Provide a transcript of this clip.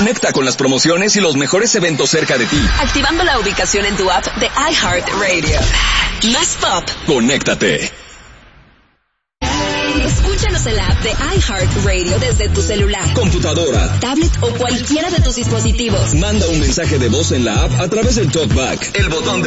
Conecta con las promociones y los mejores eventos cerca de ti. Activando la ubicación en tu app de iHeartRadio. Más pop. Conéctate. Escúchanos en la app de iHeartRadio desde tu celular, Computadora, tablet o cualquiera de tus dispositivos. manda un mensaje de voz en la app a través del TalkBack, el botón